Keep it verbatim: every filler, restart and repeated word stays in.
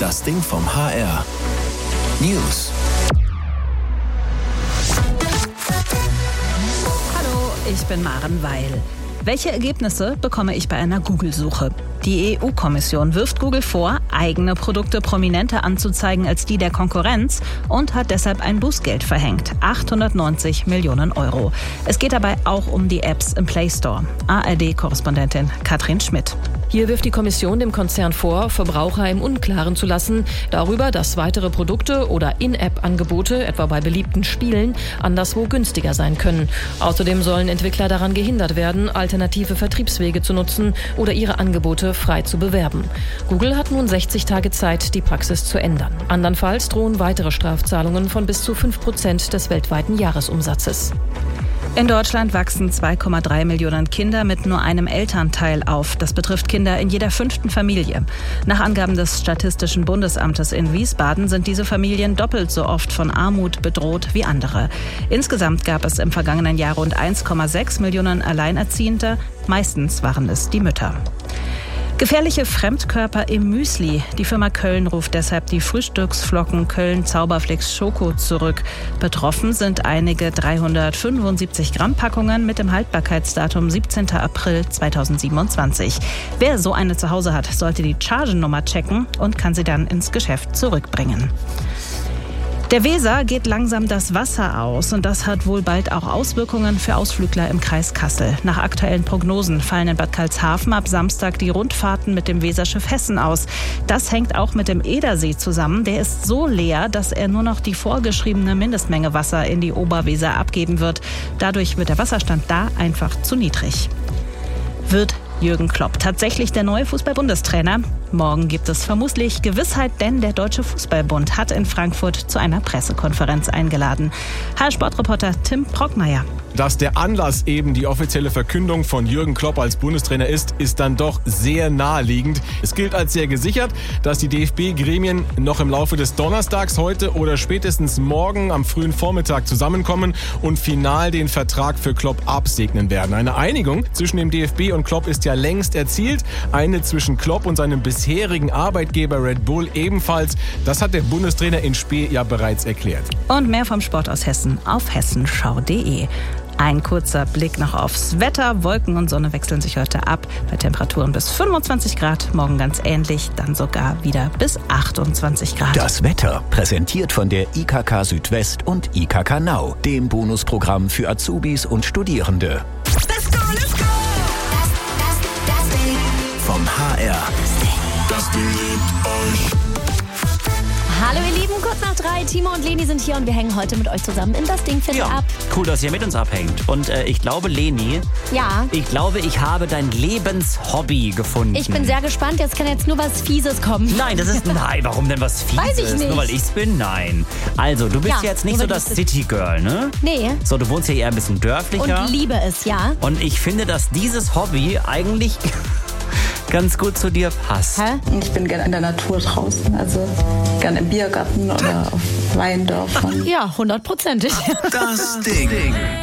Das Ding vom H R. News. Hallo, ich bin Maren Weil. Welche Ergebnisse bekomme ich bei einer Google-Suche? Die E U-Kommission wirft Google vor, eigene Produkte prominenter anzuzeigen als die der Konkurrenz und hat deshalb ein Bußgeld verhängt. achthundertneunzig Millionen Euro. Es geht dabei auch um die Apps im Play Store. A R D-Korrespondentin Katrin Schmidt. Hier wirft die Kommission dem Konzern vor, Verbraucher im Unklaren zu lassen darüber, dass weitere Produkte oder In-App-Angebote, etwa bei beliebten Spielen, anderswo günstiger sein können. Außerdem sollen Entwickler daran gehindert werden, alternative Vertriebswege zu nutzen oder ihre Angebote frei zu bewerben. Google hat nun sechzig Tage Zeit, die Praxis zu ändern. Andernfalls drohen weitere Strafzahlungen von bis zu fünf Prozent des weltweiten Jahresumsatzes. In Deutschland wachsen zwei Komma drei Millionen Kinder mit nur einem Elternteil auf. Das betrifft Kinder in jeder fünften Familie. Nach Angaben des Statistischen Bundesamtes in Wiesbaden sind diese Familien doppelt so oft von Armut bedroht wie andere. Insgesamt gab es im vergangenen Jahr rund eins Komma sechs Millionen Alleinerziehende. Meistens waren es die Mütter. Gefährliche Fremdkörper im Müsli. Die Firma Köln ruft deshalb die Frühstücksflocken Köln Zauberflix Schoko zurück. Betroffen sind einige dreihundertfünfundsiebzig Gramm Packungen mit dem Haltbarkeitsdatum siebzehnten April zweitausendsiebenundzwanzig. Wer so eine zu Hause hat, sollte die Chargennummer checken und kann sie dann ins Geschäft zurückbringen. Der Weser geht langsam das Wasser aus und das hat wohl bald auch Auswirkungen für Ausflügler im Kreis Kassel. Nach aktuellen Prognosen fallen in Bad Karlshafen ab Samstag die Rundfahrten mit dem Weserschiff Hessen aus. Das hängt auch mit dem Edersee zusammen. Der ist so leer, dass er nur noch die vorgeschriebene Mindestmenge Wasser in die Oberweser abgeben wird. Dadurch wird der Wasserstand da einfach zu niedrig. Wird Jürgen Klopp tatsächlich der neue Fußball-Bundestrainer? Morgen gibt es vermutlich Gewissheit, denn der Deutsche Fußballbund hat in Frankfurt zu einer Pressekonferenz eingeladen. H R-Sportreporter Tim Brockmeier. Dass der Anlass eben die offizielle Verkündung von Jürgen Klopp als Bundestrainer ist, ist dann doch sehr naheliegend. Es gilt als sehr gesichert, dass die D F B-Gremien noch im Laufe des Donnerstags heute oder spätestens morgen am frühen Vormittag zusammenkommen und final den Vertrag für Klopp absegnen werden. Eine Einigung zwischen dem D F B und Klopp ist ja längst erzielt. Eine zwischen Klopp und seinem bisherigen Arbeitgeber Red Bull ebenfalls. Das hat der Bundestrainer in Spee ja bereits erklärt. Und mehr vom Sport aus Hessen auf hessenschau punkt de. Ein kurzer Blick noch aufs Wetter. Wolken und Sonne wechseln sich heute ab. Bei Temperaturen bis fünfundzwanzig Grad. Morgen ganz ähnlich, dann sogar wieder bis achtundzwanzig Grad. Das Wetter präsentiert von der I K K Südwest und I K K Now, dem Bonusprogramm für Azubis und Studierende. Let's go, let's go! Das, das, das Ding. Vom H R. Das Ding liebt euch. Hallo ihr Lieben, kurz nach drei, Timo und Leni sind hier und wir hängen heute mit euch zusammen in das Ding Viertel Ja, ab. cool, dass ihr mit uns abhängt. Und äh, ich glaube, Leni, Ja, ich glaube, ich habe dein Lebenshobby gefunden. ich bin sehr gespannt, jetzt kann jetzt nur was Fieses kommen. Nein, das ist... Nein, warum denn was Fieses? Weiß ich nicht. Nur weil ich's bin? Nein. Also, du bist Ja, jetzt nicht nur so weil das du's City-Girl, ne? Nee, So, du wohnst hier eher ein bisschen dörflicher. und liebe es, ja. Und ich finde, dass dieses Hobby eigentlich ganz gut zu dir passt. Hä? Ich bin gerne in der Natur draußen, also gerne im Biergarten oder auf Weindörfern. Ja, hundertprozentig. Das Ding.